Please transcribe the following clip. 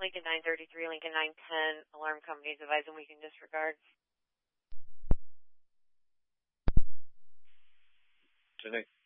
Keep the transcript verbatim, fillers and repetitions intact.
Lincoln nine thirty-three, Lincoln nine ten, alarm companies advising we can disregard. Today.